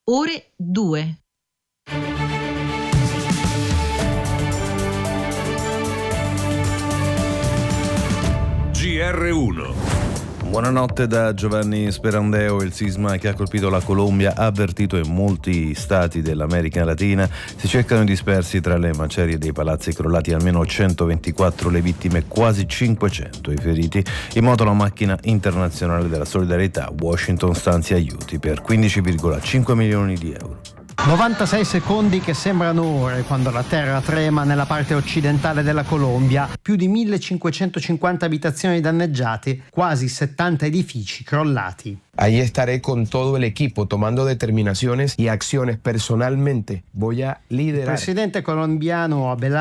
ore 2. GR1. Buonanotte da Giovanni Sperandeo. Il sisma che ha colpito la Colombia ha avvertito in molti stati dell'America Latina. Si cercano i dispersi tra le macerie dei palazzi crollati, almeno 124 le vittime, quasi 500 i feriti. In moto la macchina internazionale della solidarietà. Washington stanzia aiuti per 15,5 milioni di euro. 96 secondi che sembrano ore quando la terra trema nella parte occidentale della Colombia. Più di 1550 abitazioni danneggiate, quasi 70 edifici crollati. Ahí estaré con todo el equipo tomando determinaciones y acciones personalmente. Voy a liderar. Il presidente colombiano Abel